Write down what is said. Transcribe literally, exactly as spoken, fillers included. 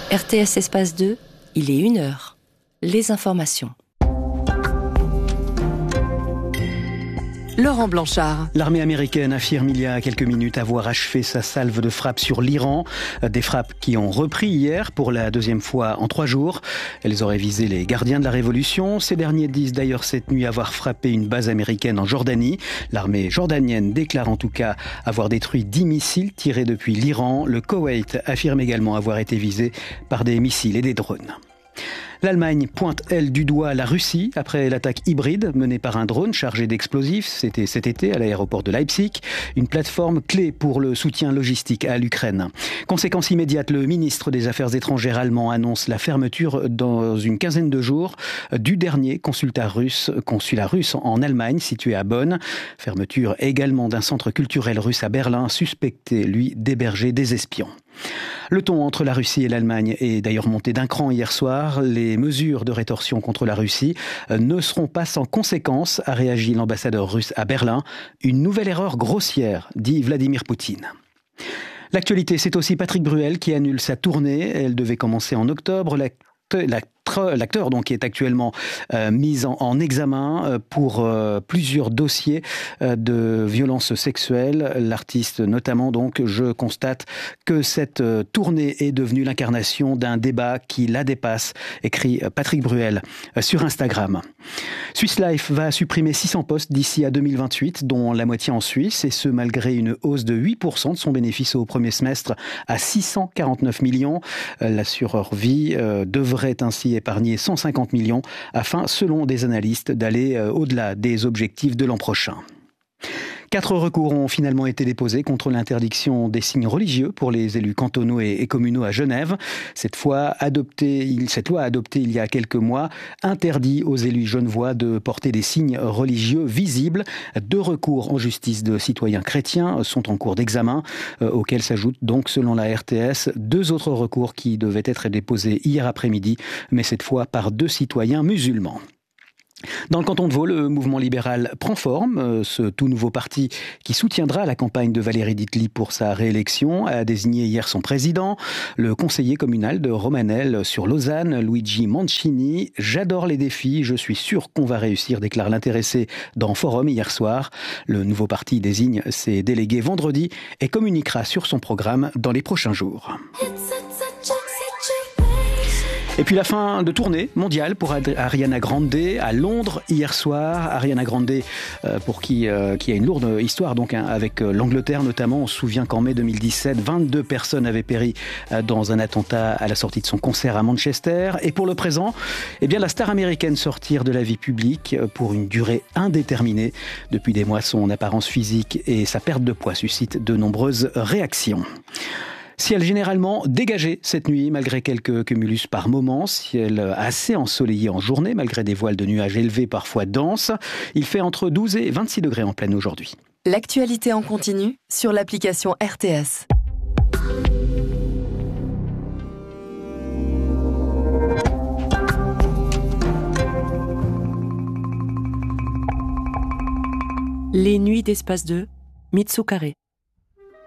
R T S Espace deux, il est une heure. Les informations. Laurent Blanchard. L'armée américaine affirme il y a quelques minutes avoir achevé sa salve de frappes sur l'Iran. Des frappes qui ont repris hier pour la deuxième fois en trois jours. Elles auraient visé les gardiens de la Révolution. Ces derniers disent d'ailleurs cette nuit avoir frappé une base américaine en Jordanie. L'armée jordanienne déclare en tout cas avoir détruit dix missiles tirés depuis l'Iran. Le Koweït affirme également avoir été visé par des missiles et des drones. L'Allemagne pointe, elle, du doigt la Russie après l'attaque hybride menée par un drone chargé d'explosifs. C'était cet été à l'aéroport de Leipzig, une plateforme clé pour le soutien logistique à l'Ukraine. Conséquence immédiate, le ministre des Affaires étrangères allemand annonce la fermeture dans une quinzaine de jours du dernier consulat russe, consulat russe en Allemagne, situé à Bonn. Fermeture également d'un centre culturel russe à Berlin, suspecté, lui, d'héberger des espions. Le ton entre la Russie et l'Allemagne est d'ailleurs monté d'un cran hier soir. Les mesures de rétorsion contre la Russie ne seront pas sans conséquences, a réagi l'ambassadeur russe à Berlin. Une nouvelle erreur grossière, dit Vladimir Poutine. L'actualité, c'est aussi Patrick Bruel qui annule sa tournée. Elle devait commencer en octobre. La L'acteur donc est actuellement euh, mis en, en examen euh, pour euh, plusieurs dossiers euh, de violences sexuelles. L'artiste notamment, donc, je constate que cette euh, tournée est devenue l'incarnation d'un débat qui la dépasse, écrit Patrick Bruel euh, sur Instagram. Swiss Life va supprimer six cents postes d'ici à deux mille vingt-huit, dont la moitié en Suisse, et ce malgré une hausse de huit pour cent de son bénéfice au premier semestre à six cent quarante-neuf millions. Euh, l'assureur vie euh, devrait ainsi épargner cent cinquante millions afin, selon des analystes, d'aller euh, au-delà des objectifs de l'an prochain. Quatre recours ont finalement été déposés contre l'interdiction des signes religieux pour les élus cantonaux et communaux à Genève. Cette fois adoptée, cette loi adoptée il y a quelques mois interdit aux élus genevois de porter des signes religieux visibles. Deux recours en justice de citoyens chrétiens sont en cours d'examen, euh, auxquels s'ajoutent donc, selon la R T S, deux autres recours qui devaient être déposés hier après-midi, mais cette fois par deux citoyens musulmans. Dans le canton de Vaud, le mouvement libéral prend forme. Ce tout nouveau parti qui soutiendra la campagne de Valérie Ditely pour sa réélection a désigné hier son président, le conseiller communal de Romanel sur Lausanne, Luigi Mancini. « J'adore les défis, je suis sûr qu'on va réussir », déclare l'intéressé dans Forum hier soir. Le nouveau parti désigne ses délégués vendredi et communiquera sur son programme dans les prochains jours. Et puis la fin de tournée mondiale pour Ariana Grande à Londres hier soir. Ariana Grande, euh, pour qui, euh, qui a une lourde histoire donc hein, avec euh, l'Angleterre notamment. On se souvient qu'en mai deux mille dix-sept, vingt-deux personnes avaient péri euh, dans un attentat à la sortie de son concert à Manchester. Et pour le présent, eh bien la star américaine sortir de la vie publique pour une durée indéterminée. Depuis des mois, son apparence physique et sa perte de poids suscitent de nombreuses réactions. Ciel généralement dégagé cette nuit, malgré quelques cumulus par moments. Ciel assez ensoleillé en journée, malgré des voiles de nuages élevés, parfois denses. Il fait entre douze et vingt-six degrés en pleine aujourd'hui. L'actualité en continu sur l'application R T S. Les nuits d'Espace deux, Mitsu Carré.